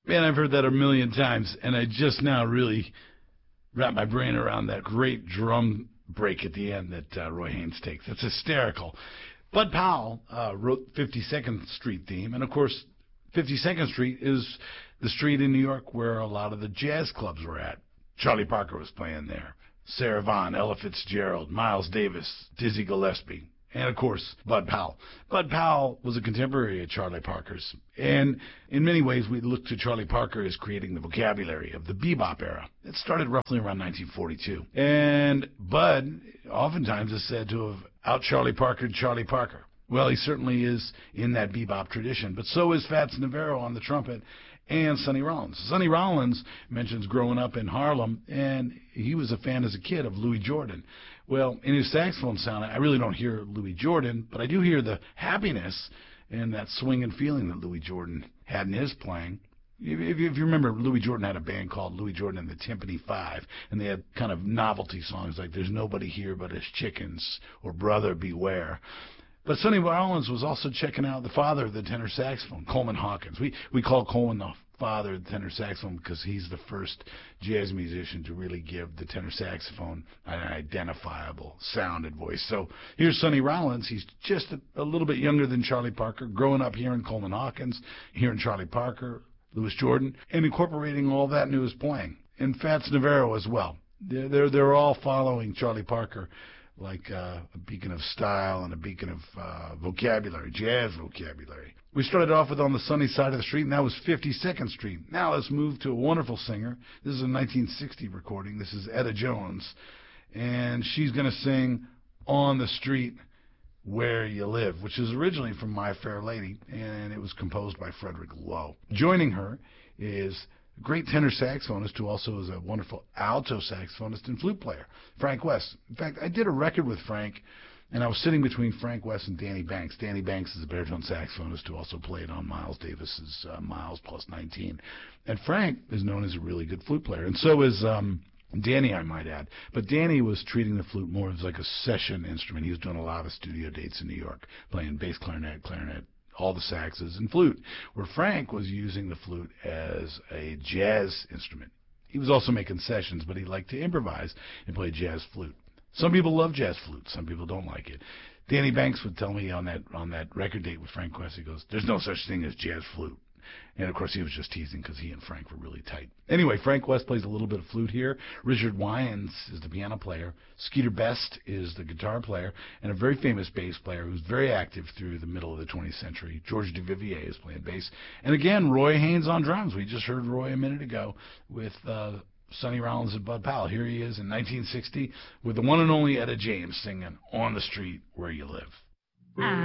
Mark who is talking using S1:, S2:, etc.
S1: Man, I've heard that a million times, and I just now really wrap my brain around that great drum break at the end that Roy Haynes takes. It's hysterical. Bud Powell wrote 52nd Street theme, and of course, 52nd Street is the street in New York where a lot of the jazz clubs were at. Charlie Parker was playing there. Sarah Vaughan, Ella Fitzgerald, Miles Davis, Dizzy Gillespie, and of course, Bud Powell. Bud Powell was a contemporary of Charlie Parker's, and in many ways we look to Charlie Parker as creating the vocabulary of the bebop era. It started roughly around 1942, and Bud oftentimes is said to have out-Charlie Parkered Charlie Parker. Well, he certainly is in that bebop tradition, but so is Fats Navarro on the trumpet and Sonny Rollins. Sonny Rollins mentions growing up in Harlem, and he was a fan as a kid of Louis Jordan. Well, in his saxophone sound, I really don't hear Louis Jordan, but I do hear the happiness and that swinging feeling that Louis Jordan had in his playing. If you remember, Louis Jordan had a band called Louis Jordan and the Timpani Five, and they had kind of novelty songs like There's Nobody Here But His Chickens or Brother Beware. But Sonny Rollins was also checking out the father of the tenor saxophone, Coleman Hawkins. We call Coleman the father of the tenor saxophone because he's the first jazz musician to really give the tenor saxophone an identifiable sound and voice. So here's Sonny Rollins. He's just a little bit younger than Charlie Parker, growing up hearing Coleman Hawkins, hearing Charlie Parker, Louis Jordan, and incorporating all that into his playing. And Fats Navarro as well. They're all following Charlie Parker like a beacon of style and a beacon of vocabulary, jazz vocabulary. We started off with On the Sunny Side of the Street, and that was 52nd Street. Now let's move to a wonderful singer. This is a 1960 recording. This is Etta Jones, and she's going to sing On the Street Where You Live, which is originally from My Fair Lady, and it was composed by Frederick Lowe. Joining her is a great tenor saxophonist who also is a wonderful alto saxophonist and flute player, Frank West. In fact, I did a record with Frank, and I was sitting between Frank West and Danny Banks. Danny Banks is a baritone saxophonist who also played on Miles Davis's Miles Plus 19. And Frank is known as a really good flute player, and so is Danny, I might add. But Danny was treating the flute more as like a session instrument. He was doing a lot of studio dates in New York, playing bass clarinet, all the saxes, and flute, where Frank was using the flute as a jazz instrument. He was also making sessions, but he liked to improvise and play jazz flute. Some people love jazz flute. Some people don't like it. Danny Banks would tell me on that record date with Frank West, he goes, "There's no such thing as jazz flute." And, of course, he was just teasing because he and Frank were really tight. Anyway, Frank West plays a little bit of flute here. Richard Wyans is the piano player. Skeeter Best is the guitar player, and a very famous bass player who's very active through the middle of the 20th century. George Duvivier is playing bass. And, again, Roy Haynes on drums. We just heard Roy a minute ago with Sonny Rollins and Bud Powell. Here he is in 1960 with the one and only Etta James singing On the Street Where You Live.